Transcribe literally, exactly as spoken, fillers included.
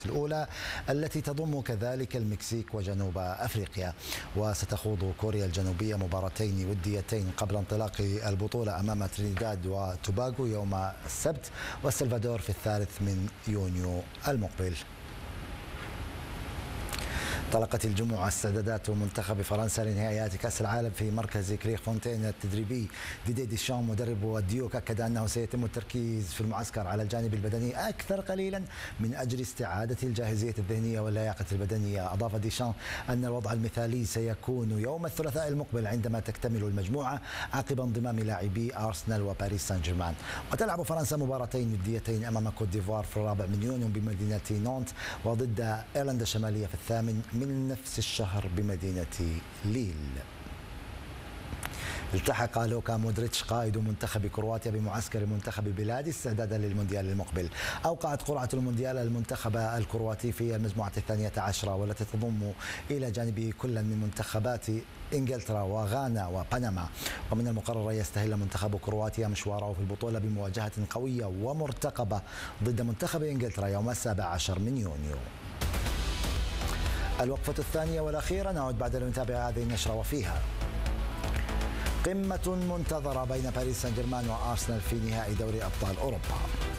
الأولى التي تضم كذلك المكسيك وجنوب أفريقيا. وستخوض كوريا الجنوبية مباراتين وديتين قبل انطلاق البطولة أمام ترينيداد وتوباغو يوم السبت والسلفادور في الثالث من يونيو المقبل. انطلقت الجمعة استعدادات منتخب فرنسا لنهائيات كأس العالم في مركز كريغ فونتين التدريبي. ديدي ديشام مدرب الديوك أكد أنه سيتم التركيز في المعسكر على الجانب البدني أكثر قليلا من أجل استعادة الجاهزية الذهنية واللياقة البدنية. أضاف ديشام أن الوضع المثالي سيكون يوم الثلاثاء المقبل عندما تكتمل المجموعة عقب انضمام لاعبي أرسنال وباريس سان جيرمان. وتلعب فرنسا مباراتين وديتين أمام كوت ديفوار في الرابع من يونيو بمدينة نونت وضد إيرلندا الشمالية في الثامن من نفس الشهر بمدينة ليل. التحق لوكا مودريتش قائد منتخب كرواتيا بمعسكر منتخب بلاده استعدادا للمونديال المقبل. أوقعت قرعة المونديال المنتخب الكرواتي في المجموعة الثانية عشرة والتي تضم إلى جانب كل من منتخبات إنجلترا وغانا وبنما. ومن المقرر يستهل منتخب كرواتيا مشواره في البطولة بمواجهة قوية ومرتقبة ضد منتخب إنجلترا يوم السابع عشر من يونيو. الوقفة الثانية والأخيرة نعود بعد أن نتابع هذه النشرة وفيها: قمة منتظرة بين باريس سان جيرمان وأرسنال في نهائي دوري أبطال أوروبا.